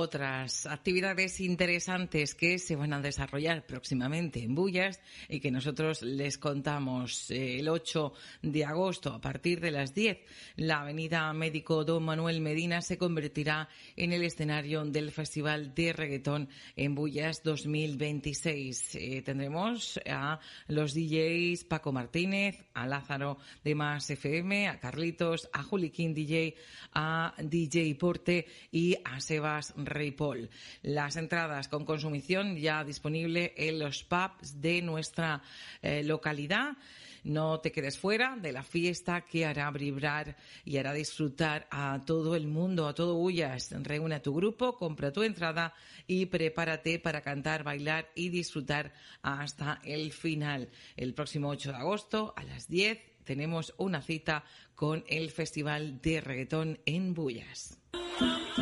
otras actividades interesantes que se van a desarrollar próximamente en Bullas y que nosotros les contamos. El 8 de agosto, a partir de las 10, la avenida Médico Don Manuel Medina se convertirá en el escenario del Festival de Reggaetón en Bullas 2026. Tendremos a los DJs Paco Martínez, a Lázaro de Más FM, a Carlitos, a Juliquín DJ, a DJ Porte y a Sebas Ripoll. Las entradas con consumición ya disponible en los pubs de nuestra localidad. No te quedes fuera de la fiesta que hará vibrar y hará disfrutar a todo el mundo, a todo Bullas. Reúne a tu grupo, compra tu entrada y prepárate para cantar, bailar y disfrutar hasta el final. El próximo 8 de agosto a las 10 tenemos una cita con el Festival de Reggaetón en Bullas.